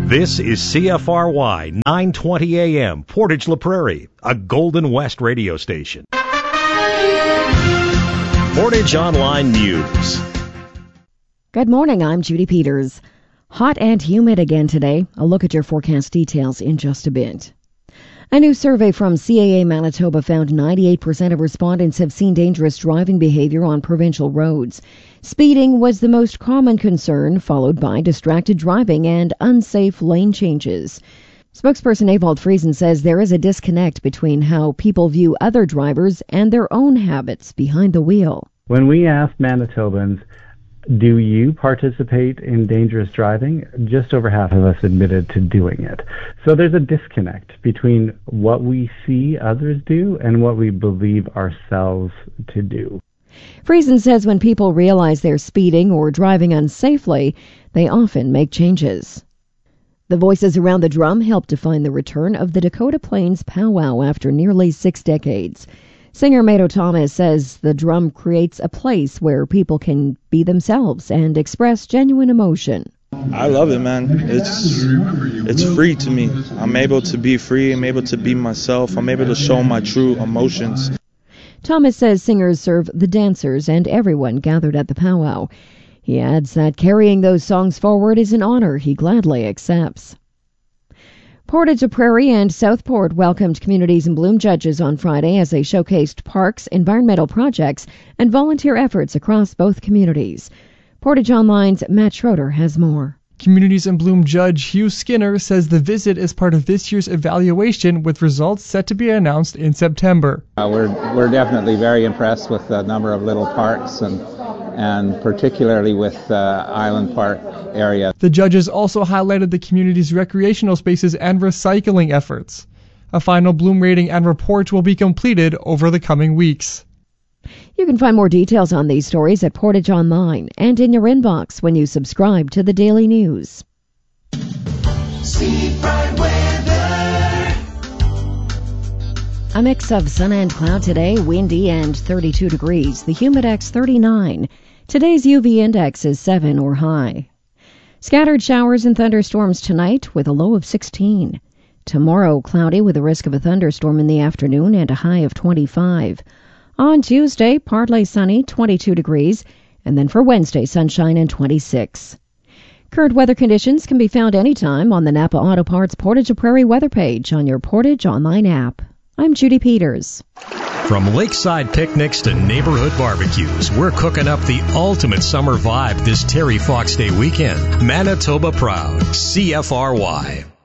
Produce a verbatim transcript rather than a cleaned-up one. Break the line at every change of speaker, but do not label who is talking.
This is C F R Y nine twenty A M, Portage La Prairie, a Golden West radio station. Portage Online News.
Good morning, I'm Judy Peters. Hot and humid again today. A look at your forecast details in just a bit. A new survey from C A A Manitoba found ninety-eight percent of respondents have seen dangerous driving behavior on provincial roads. Speeding was the most common concern, followed by distracted driving and unsafe lane changes. Spokesperson Ewald Friesen says there is a disconnect between how people view other drivers and their own habits behind the wheel.
When we asked Manitobans, do you participate in dangerous driving? Just over half of us admitted to doing it. So there's a disconnect between what we see others do and what we believe ourselves to do.
Friesen says when people realize they're speeding or driving unsafely, they often make changes. The voices around the drum helped define the return of the Dakota Plains powwow after nearly six decades. Singer Mado Thomas says the drum creates a place where people can be themselves and express genuine emotion.
I love it, man. It's it's free to me. I'm able to be free. I'm able to be myself. I'm able to show my true emotions.
Thomas says singers serve the dancers and everyone gathered at the powwow. He adds that carrying those songs forward is an honor he gladly accepts. Portage La Prairie and Southport welcomed Communities in Bloom judges on Friday as they showcased parks, environmental projects, and volunteer efforts across both communities. Portage Online's Matt Schroeder has more.
Communities in Bloom judge Hugh Skinner says the visit is part of this year's evaluation, with results set to be announced in September.
Uh, we're we're definitely very impressed with the number of little parks and and particularly with the uh, Island Park area.
The judges also highlighted the community's recreational spaces and recycling efforts. A final Bloom rating and report will be completed over the coming weeks.
You can find more details on these stories at Portage Online and in your inbox when you subscribe to the Daily News.
Seafront weather.
A mix of sun and cloud today, windy and thirty-two degrees. The humidex thirty-nine. Today's U V index is seven or high. Scattered showers and thunderstorms tonight with a low of sixteen. Tomorrow, cloudy with a risk of a thunderstorm in the afternoon and a high of twenty-five. On Tuesday, partly sunny, twenty-two degrees. And then for Wednesday, sunshine and twenty-six. Current weather conditions can be found anytime on the Napa Auto Parts Portage La Prairie weather page on your Portage Online app. I'm Judy Peters.
From lakeside picnics to neighborhood barbecues, we're cooking up the ultimate summer vibe this Terry Fox Day weekend. Manitoba proud, C F R Y.